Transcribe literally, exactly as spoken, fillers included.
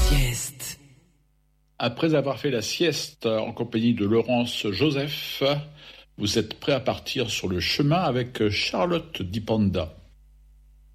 sieste. Après avoir fait la sieste en compagnie de Laurence Joseph, vous êtes prêt à partir sur le chemin avec Charlotte Dipanda.